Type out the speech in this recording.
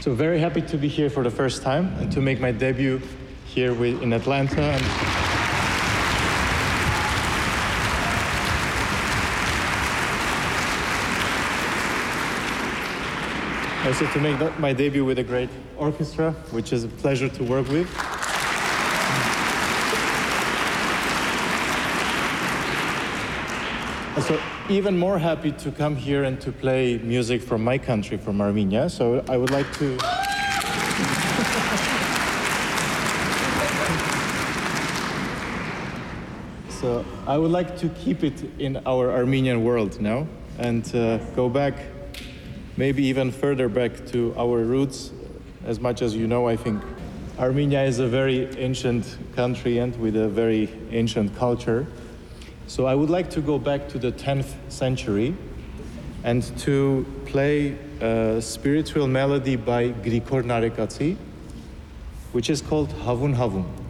So very happy to be here for the first time and to make my debut here in Atlanta. And also to make my debut with a great orchestra, which is a pleasure to work with. So even more happy to come here and to play music from my country, from Armenia. So I would like to... So I would like to keep it in our Armenian world now and go back, maybe even further back to our roots. As much as you know, I think Armenia is a very ancient country and with a very ancient culture. So I would like to go back to the 10th century and to play a spiritual melody by Grigor Narekatsi, which is called Havun Havun.